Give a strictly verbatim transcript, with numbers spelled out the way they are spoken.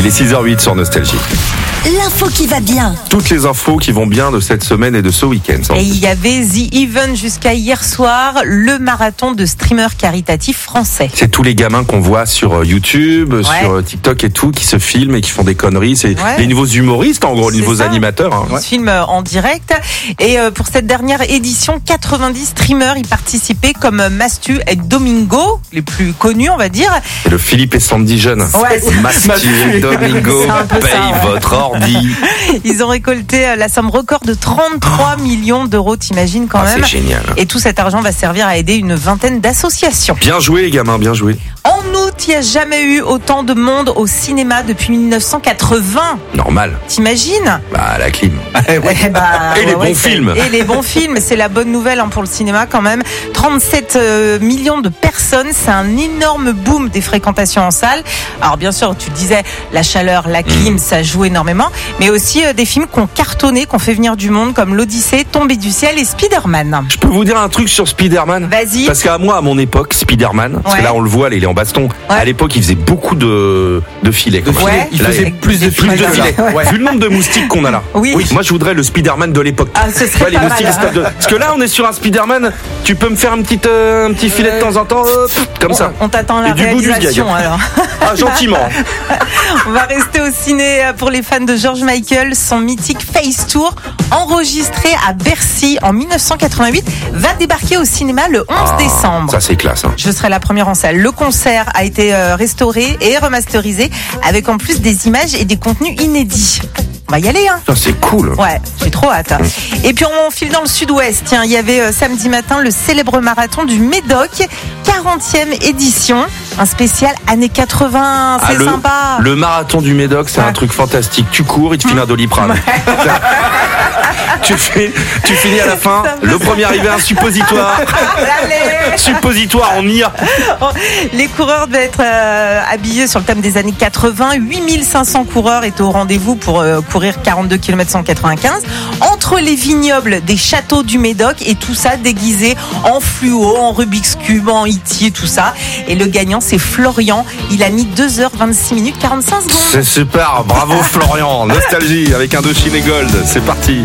Il est six heures huit sur Nostalgie. L'info qui va bien. Toutes les infos qui vont bien de cette semaine et de ce week-end. Et il y avait The Event jusqu'à hier soir, le marathon de streamers caritatifs français. C'est tous les gamins qu'on voit sur YouTube, ouais. sur TikTok et tout, qui se filment et qui font des conneries. C'est ouais. les nouveaux humoristes, en gros, les nouveaux ça. animateurs. Hein. Ils ouais. se filment en direct. Et pour cette dernière édition, quatre-vingt-dix streamers y participaient, comme Mastu et Domingo, les plus connus, on va dire. Et le Philippe et Sandy jeune. Ouais, Mastu et Domingo, paye ça, ouais. votre ordi. Ils ont récolté la somme record de trente-trois millions d'euros, t'imagines quand ah, même. C'est génial. Et tout cet argent va servir à aider une vingtaine d'associations. Bien joué les gamins, bien joué. En août, il n'y a jamais eu autant de monde au cinéma depuis dix-neuf cent quatre-vingts. Normal. T'imagines ? Bah la clim. Eh ouais. eh bah, et ouais, les ouais, bons films. Et les bons films, c'est la bonne nouvelle hein, pour le cinéma quand même. trente-sept millions de personnes, c'est un énorme boom des fréquentations en salle. Alors bien sûr, tu disais, la chaleur, la clim, mmh. ça joue énormément. Mais aussi euh, des films qui ont cartonné, qui ont fait venir du monde, comme l'Odyssée, Tombé du ciel et Spider-Man. Je peux vous dire un truc sur Spider-Man ? Vas-y. Parce qu'à moi, à mon époque, Spider-Man, ouais. parce que là on le voit, là, il est en baston. Ouais. À l'époque, il faisait beaucoup de, de filets. De filets. Ouais. Il faisait là, plus de filets. Plus de filets. Ouais. Vu le nombre de moustiques qu'on a là. Oui. oui. Moi, je voudrais le Spider-Man de l'époque. Ah, ce serait ouais, pas les moustiques mal, de... Parce que là, on est sur un Spider-Man. Tu peux me faire un petit, euh, un petit filet de temps en temps, hop, comme on, ça. On t'attend la et réalisation alors. Ah, gentiment. On va rester au ciné pour les fans de George Michael. Son mythique Face Tour, enregistré à Bercy en dix-neuf cent quatre-vingt-huit, va débarquer au cinéma le onze ah, décembre. Ça, c'est classe. Hein. Je serai la première en salle. Le concert a été restauré et remasterisé avec en plus des images et des contenus inédits. On va y aller, hein. Ça, c'est cool. Ouais, j'ai trop hâte. Mmh. Et puis on file dans le sud-ouest. Tiens, il y avait euh, samedi matin le célèbre marathon du Médoc, quarantième édition. Un spécial années quatre-vingts, c'est ah, le, sympa. Le marathon du Médoc, c'est ouais. un truc fantastique. Tu cours, il te file un Doliprane. Ouais. tu, fais, tu finis à la fin, le premier arrivé, un suppositoire. Allez. Suppositoire, on y a. Les coureurs devaient être euh, habillés sur le thème des années quatre-vingts. huit mille cinq cents coureurs étaient au rendez-vous pour euh, courir quarante-deux kilomètres cent quatre-vingt-quinze. Entre les vignobles des châteaux du Médoc et tout ça déguisé en fluo, en Rubik's Cube, en E T, tout ça. Et le gagnant, c'est Florian. Il a mis deux heures vingt-six minutes quarante-cinq secondes. C'est super, bravo Florian. Nostalgie avec Indochine et Gold. C'est parti.